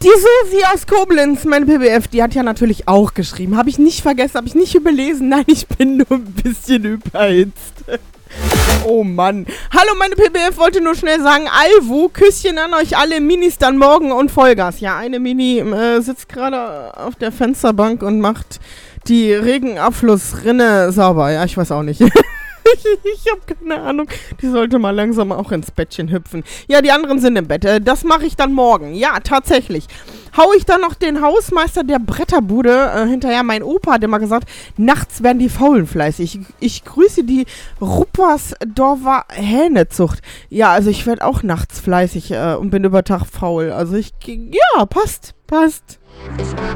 Die Susi aus Koblenz, meine PBF, die hat ja natürlich auch geschrieben. Habe ich nicht vergessen, habe ich nicht überlesen. Nein, ich bin nur ein bisschen überhitzt. Oh Mann. Hallo meine PBF, wollte nur schnell sagen, Alvu, Küsschen an euch alle, Minis dann morgen und Vollgas. Ja, eine Mini sitzt gerade auf der Fensterbank und macht die Regenabflussrinne sauber. Ja, ich weiß auch nicht. Ich habe keine Ahnung. Die sollte mal langsam auch ins Bettchen hüpfen. Ja, die anderen sind im Bett. Das mache ich dann morgen. Ja, tatsächlich. Hau ich dann noch den Hausmeister der Bretterbude hinterher. Mein Opa hat immer gesagt, nachts werden die Faulen fleißig. Ich grüße die Ruppersdorfer Hähnezucht. Ja, also ich werde auch nachts fleißig und bin über Tag faul. Also ja, passt.